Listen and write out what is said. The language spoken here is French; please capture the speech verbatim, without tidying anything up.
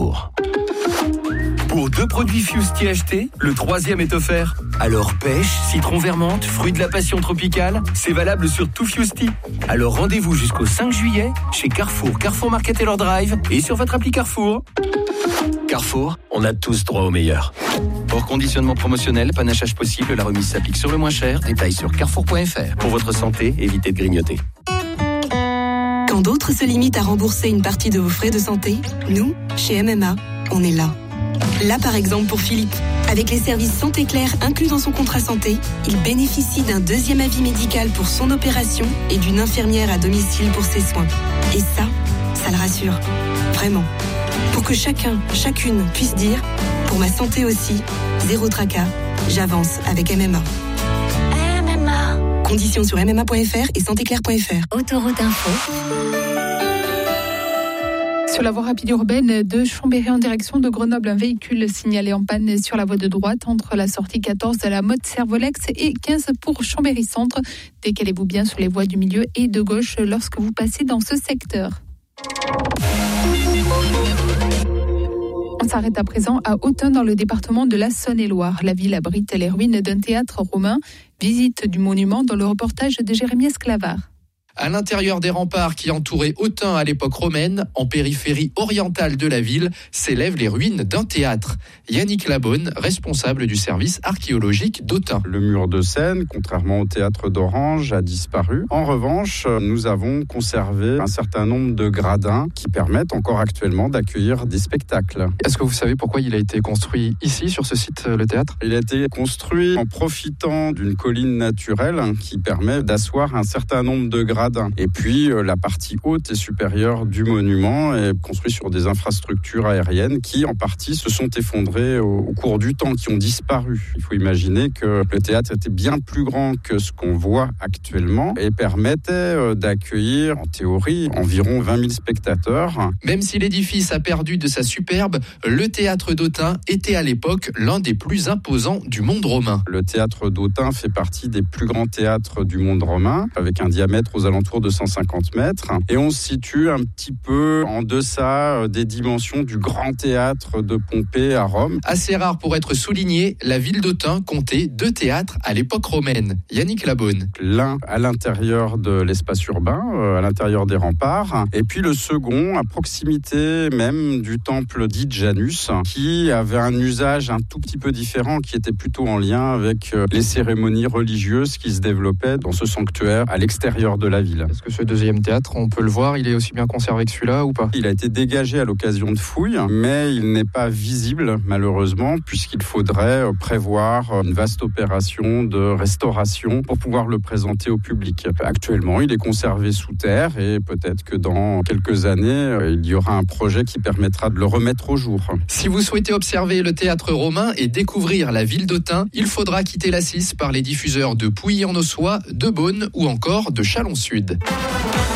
Carrefour. Pour deux produits Fusti achetés, le troisième est offert. Alors pêche, citron vermente, fruits de la passion tropicale, c'est valable sur tout Fusti. Alors rendez-vous jusqu'au cinq juillet chez Carrefour, Carrefour Market et leur drive et sur votre appli Carrefour. Carrefour, on a tous droit au meilleur. Hors conditionnement promotionnel, panachage possible, la remise s'applique sur le moins cher. Détails sur carrefour point f r. Pour votre santé, évitez de grignoter. Quand d'autres se limitent à rembourser une partie de vos frais de santé, nous, chez M M A, on est là. Là, par exemple, pour Philippe. Avec les services Santé Claire inclus dans son contrat santé, il bénéficie d'un deuxième avis médical pour son opération et d'une infirmière à domicile pour ses soins. Et ça, ça le rassure. Vraiment. Pour que chacun, chacune puisse dire « Pour ma santé aussi, zéro tracas, j'avance avec M M A ». M M A. Conditions sur m m a point f r et santé claire point f r. Autoroute Info. Sur la voie rapide urbaine de Chambéry en direction de Grenoble, un véhicule signalé en panne sur la voie de droite entre la sortie quatorze de la Motte-Servolex et quinze pour Chambéry Centre. Décalez-vous bien sur les voies du milieu et de gauche lorsque vous passez dans ce secteur. On s'arrête à présent à Autun dans le département de la Saône-et-Loire. La ville abrite les ruines d'un théâtre romain. Visite du monument dans le reportage de Jérémy Esclavard. À l'intérieur des remparts qui entouraient Autun à l'époque romaine, en périphérie orientale de la ville, s'élèvent les ruines d'un théâtre. Yannick Labonne, responsable du service archéologique d'Autun. Le mur de scène, contrairement au théâtre d'Orange, a disparu. En revanche, nous avons conservé un certain nombre de gradins qui permettent encore actuellement d'accueillir des spectacles. Est-ce que vous savez pourquoi il a été construit ici, sur ce site, le théâtre ? Il a été construit en profitant d'une colline naturelle qui permet d'asseoir un certain nombre de gradins. Et puis, la partie haute et supérieure du monument est construite sur des infrastructures aériennes qui, en partie, se sont effondrées au, au cours du temps, qui ont disparu. Il faut imaginer que le théâtre était bien plus grand que ce qu'on voit actuellement et permettait d'accueillir, en théorie, environ vingt mille spectateurs. Même si l'édifice a perdu de sa superbe, le théâtre d'Autun était à l'époque l'un des plus imposants du monde romain. Le théâtre d'Autun fait partie des plus grands théâtres du monde romain, avec un diamètre aux alentours de cent cinquante mètres. Et on se situe un petit peu en deçà des dimensions du grand théâtre de Pompée à Rome. Assez rare pour être souligné, la ville d'Autun comptait deux théâtres à l'époque romaine. Yannick Labonne. L'un à l'intérieur de l'espace urbain, à l'intérieur des remparts, et puis le second à proximité même du temple dit Janus, qui avait un usage un tout petit peu différent, qui était plutôt en lien avec les cérémonies religieuses qui se développaient dans ce sanctuaire à l'extérieur de la ville. Est-ce que ce deuxième théâtre, on peut le voir, il est aussi bien conservé que celui-là ou pas ? Il a été dégagé à l'occasion de fouilles, mais il n'est pas visible malheureusement, puisqu'il faudrait prévoir une vaste opération de restauration pour pouvoir le présenter au public. Actuellement, il est conservé sous terre et peut-être que dans quelques années, il y aura un projet qui permettra de le remettre au jour. Si vous souhaitez observer le théâtre romain et découvrir la ville d'Autun, il faudra quitter la Cisse par les diffuseurs de Pouilly-en-Ossois, de Beaune ou encore de Chalon-Sud.